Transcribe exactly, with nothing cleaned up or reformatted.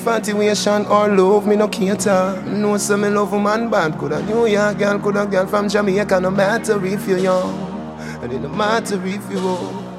Infatuation or love, me no cater. No say me love woman bad. Coulda New York girl, coulda girl from Jamaica. No matter if you're young, and it no matter if you old.